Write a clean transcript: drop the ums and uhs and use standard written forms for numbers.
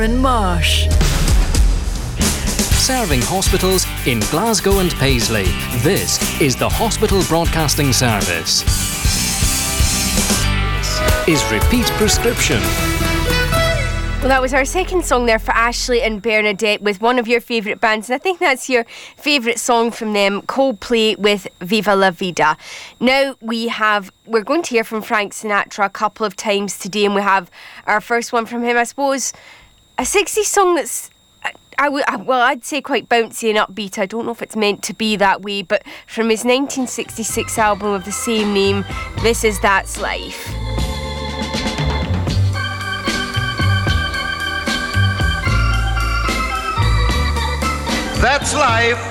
Darren Marsh. Serving hospitals in Glasgow and Paisley. This is the Hospital Broadcasting Service. Is Repeat Prescription. Well, that was our second song there for Ashley and Bernadette with one of your favourite bands, and I think that's your favourite song from them, Coldplay with Viva La Vida. Now we're going to hear from Frank Sinatra a couple of times today, and we have our first one from him, I suppose, a 60s song that's I'd say quite bouncy and upbeat. I don't know if it's meant to be that way, but from his 1966 album of the same name, this is That's Life. That's life.